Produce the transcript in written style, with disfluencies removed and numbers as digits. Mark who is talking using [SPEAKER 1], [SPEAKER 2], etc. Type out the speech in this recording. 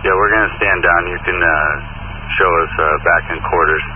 [SPEAKER 1] Yeah, we're going to stand down. You can show us back in quarters.